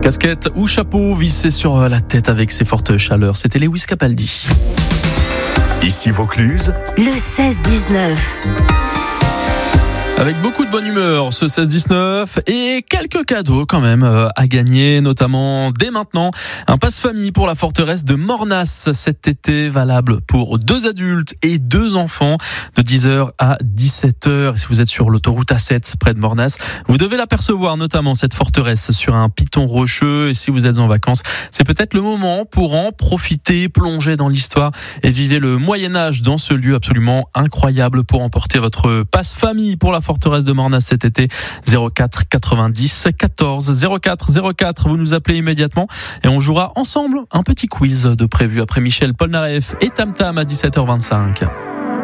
Casquette ou chapeau vissé sur la tête avec ses fortes chaleurs. C'était Lewis Capaldi. Ici Vaucluse, le 16-19. Avec beaucoup de bonne humeur, ce 16-19 et quelques cadeaux quand même à gagner, notamment dès maintenant. Un passe-famille pour la forteresse de Mornas cet été, valable pour 2 adultes et 2 enfants de 10h à 17h. Et si vous êtes sur l'autoroute A7 près de Mornas, vous devez l'apercevoir, notamment cette forteresse sur un piton rocheux. Et si vous êtes en vacances, c'est peut-être le moment pour en profiter, plonger dans l'histoire et vivre le Moyen-Âge dans ce lieu absolument incroyable. Pour emporter votre passe-famille pour la forteresse de Mornas cet été, 04 90 14 04 04. Vous nous appelez immédiatement et on jouera ensemble un petit quiz de prévu après Michel Polnareff et Tam Tam à 17h25.